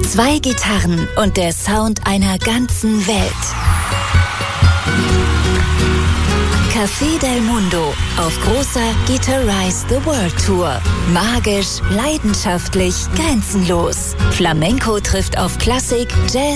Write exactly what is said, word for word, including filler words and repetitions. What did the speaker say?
Zwei Gitarren und der Sound einer ganzen Welt. Café del Mundo auf großer Guitarize the World Tour. Magisch, leidenschaftlich, grenzenlos. Flamenco trifft auf Klassik, Jazz